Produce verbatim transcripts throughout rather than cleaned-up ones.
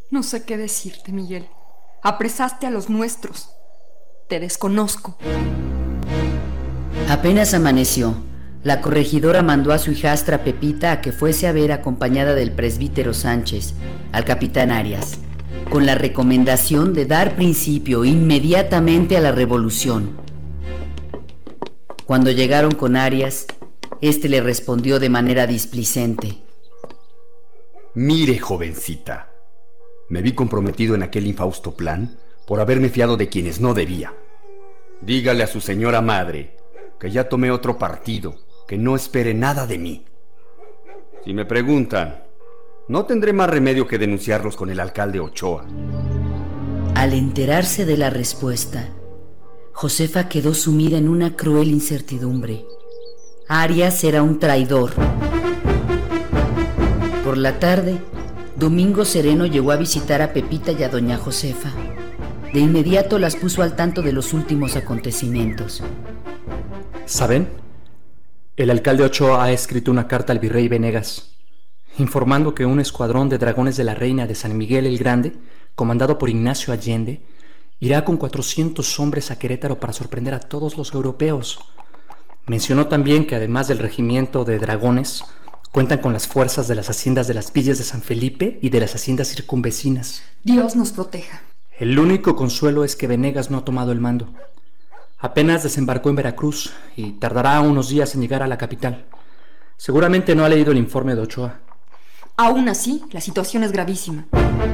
No sé qué decirte, Miguel. Apresaste a los nuestros. Te desconozco. Apenas amaneció, la corregidora mandó a su hijastra Pepita a que fuese a ver, acompañada del presbítero Sánchez, al capitán Arias, con la recomendación de dar principio inmediatamente a la revolución. Cuando llegaron con Arias, éste le respondió de manera displicente: Mire, jovencita, me vi comprometido en aquel infausto plan por haberme fiado de quienes no debía. Dígale a su señora madre que ya tomé otro partido, que no espere nada de mí. Si me preguntan, no tendré más remedio que denunciarlos con el alcalde Ochoa. Al enterarse de la respuesta, Josefa quedó sumida en una cruel incertidumbre. Arias era un traidor. Por la tarde, Domingo Sereno llegó a visitar a Pepita y a doña Josefa. De inmediato las puso al tanto de los últimos acontecimientos. ¿Saben? El alcalde Ochoa ha escrito una carta al virrey Venegas, informando que un escuadrón de dragones de la Reina de San Miguel el Grande, comandado por Ignacio Allende, irá con cuatrocientos hombres a Querétaro para sorprender a todos los europeos. Mencionó también que además del regimiento de dragones, cuentan con las fuerzas de las haciendas de las villas de San Felipe y de las haciendas circunvecinas. Dios nos proteja. El único consuelo es que Venegas no ha tomado el mando. Apenas desembarcó en Veracruz y tardará unos días en llegar a la capital. Seguramente no ha leído el informe de Ochoa. Aún así, la situación es gravísima.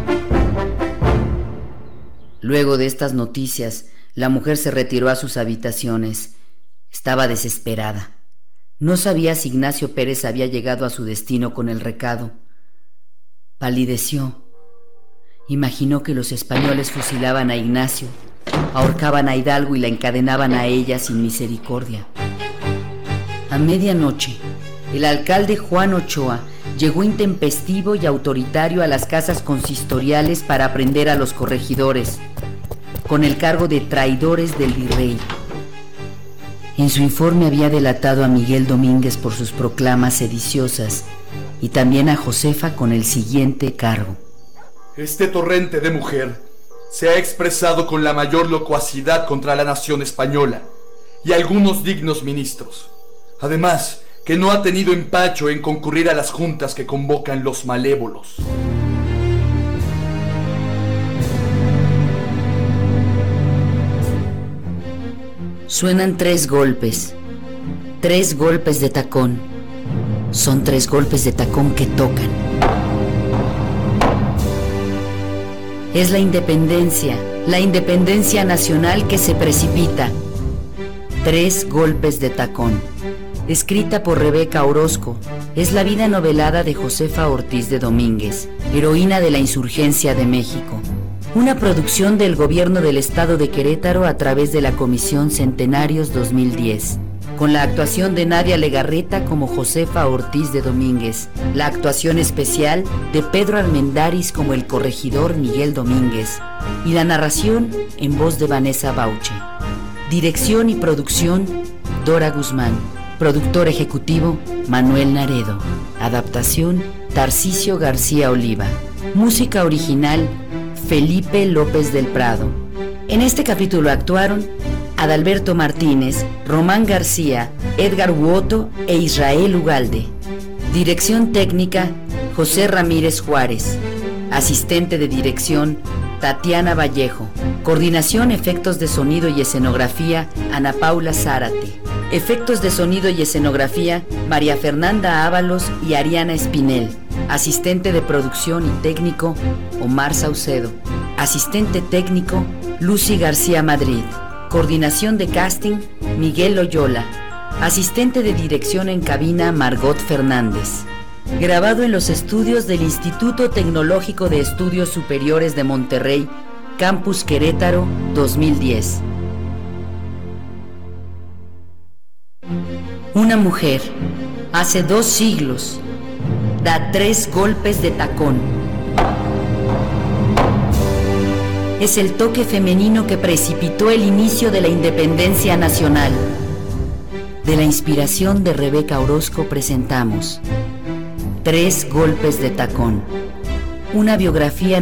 Luego de estas noticias, la mujer se retiró a sus habitaciones. Estaba desesperada. No sabía si Ignacio Pérez había llegado a su destino con el recado. Palideció. Imaginó que los españoles fusilaban a Ignacio, ahorcaban a Hidalgo y la encadenaban a ella sin misericordia. A medianoche, el alcalde Juan Ochoa llegó intempestivo y autoritario a las casas consistoriales para aprender a los corregidores, con el cargo de traidores del virrey. En su informe había delatado a Miguel Domínguez por sus proclamas sediciosas y también a Josefa con el siguiente cargo: Este torrente de mujer se ha expresado con la mayor locuacidad contra la nación española y algunos dignos ministros. Además, que no ha tenido empacho en concurrir a las juntas que convocan los malévolos. Suenan tres golpes, tres golpes de tacón. Son tres golpes de tacón que tocan. Es la independencia, la independencia nacional que se precipita. Tres golpes de tacón. Escrita por Rebeca Orozco, es la vida novelada de Josefa Ortiz de Domínguez, heroína de la insurgencia de México. Una producción del Gobierno del Estado de Querétaro a través de la Comisión Centenarios dos mil diez, con la actuación de Nadia Legarreta como Josefa Ortiz de Domínguez, la actuación especial de Pedro Armendáriz como el corregidor Miguel Domínguez y la narración en voz de Vanessa Bauche. Dirección y producción, Dora Guzmán. Productor ejecutivo, Manuel Naredo. Adaptación, Tarcisio García Oliva. Música original, Felipe López del Prado. En este capítulo actuaron Adalberto Martínez, Román García, Edgar Uoto e Israel Ugalde. Dirección técnica, José Ramírez Juárez. Asistente de dirección, Tatiana Vallejo. Coordinación, efectos de sonido y escenografía, Ana Paula Zárate. Efectos de sonido y escenografía, María Fernanda Ábalos y Ariana Espinel. Asistente de producción y técnico, Omar Saucedo. Asistente técnico, Lucy García Madrid. Coordinación de casting, Miguel Loyola. Asistente de dirección en cabina, Margot Fernández. Grabado en los estudios del Instituto Tecnológico de Estudios Superiores de Monterrey, Campus Querétaro, dos mil diez. Una mujer, hace dos siglos, da tres golpes de tacón. Es el toque femenino que precipitó el inicio de la independencia nacional. De la inspiración de Rebeca Orozco presentamos Tres golpes de tacón, una biografía